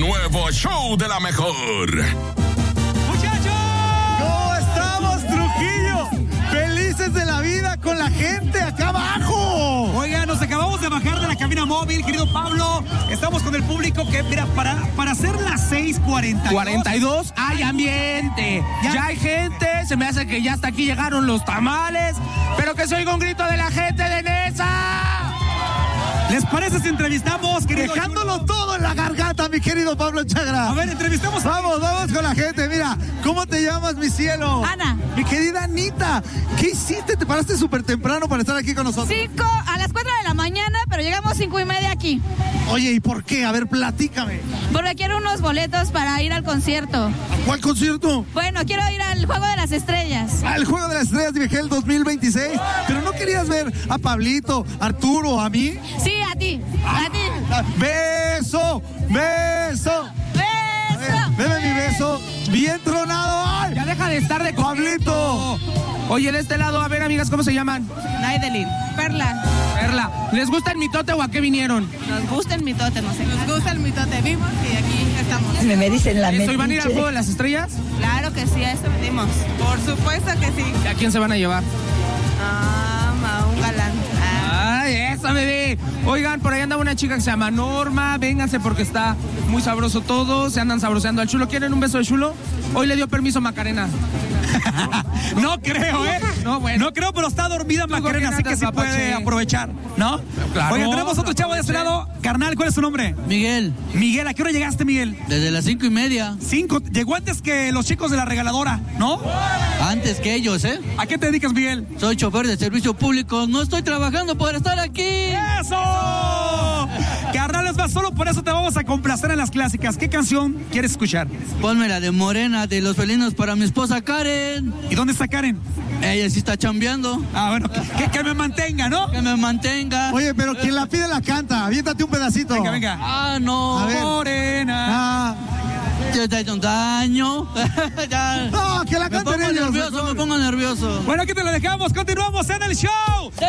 nuevo show de la mejor. ¡Muchachos! ¿Cómo estamos, Trujillo? ¡Felices de la vida con la gente acá abajo! Oiga, nos acabamos de bajar de la cabina móvil, querido Pablo. Estamos con el público que, mira, para hacer las 6:42 hay ambiente. Ya hay gente, se me hace que ya hasta aquí llegaron los tamales, pero que se oiga un grito de la gente de Nesa. ¿Les parece si entrevistamos, querido? Dejándolo Chulo, todo en la garganta, mi querido Pablo Chagra. A ver, entrevistamos. Vamos con la gente. Mira, ¿cómo te llamas, mi cielo? Ana. Mi querida Anita, ¿qué hiciste? Te paraste súper temprano para estar aquí con nosotros. A las 4 de la mañana, pero llegamos 5:30 aquí. Oye, ¿y por qué? A ver, platícame. Porque quiero unos boletos para ir al concierto. ¿A cuál concierto? Bueno, quiero ir al Juego de las Estrellas. Al Juego de las Estrellas de Vigel 2026. Pero no querías ver a Pablito, Arturo, a mí. Sí, a ti. A ti. ¡Beso! ¡Beso! ¡Beso! Deme mi beso. Bien tronado. ¡Ay! Ya deja de estar de Pablito. Oye, de este lado, a ver, amigas, ¿cómo se llaman? Naidelin. Perla. Perla. ¿Les gusta el mitote o a qué vinieron? Nos gusta el mitote, no sé. Nos gusta el mitote. Vimos y aquí estamos. Me dicen la ¿Eso iban a ir al Juego de las Estrellas? Claro que sí, a eso venimos. Por supuesto que sí. ¿Y a quién se van a llevar? A un galán. ¡Ay, esa bebé! Oigan, por ahí anda una chica que se llama Norma. Vénganse porque está muy sabroso todo. Se andan sabroseando al chulo. ¿Quieren un beso de chulo? Hoy le dio permiso Macarena. No creo, ¿eh? No, bueno. No creo, pero está dormida Macarena, así que sí puede aprovechar, ¿no? Claro. Oye, tenemos otro chavo de este lado. Carnal, ¿cuál es tu nombre? Miguel. Miguel, ¿a qué hora llegaste, Miguel? Desde las 5:30. 5. Llegó antes que los chicos de la regaladora, ¿no? Antes que ellos, ¿eh? ¿A qué te dedicas, Miguel? Soy chofer de servicio público. No estoy trabajando por estar aquí. ¡Eso! Carnal, es más, solo por eso te vamos a complacer en las clásicas. ¿Qué canción quieres escuchar? Ponme la de Morena, de Los Felinos, para mi esposa Karen. ¿Y dónde está Karen? Ella sí está chambeando. Ah, bueno, que me mantenga, ¿no? Que me mantenga. Oye, pero quien la pide la canta. Aviéntate un pedacito. Venga, venga. Ah, no. A ver. Morena. Ah. Yo te he hecho un daño. No, que la canten ellos. Me pongo nervioso. Bueno, aquí te lo dejamos. Continuamos en el show.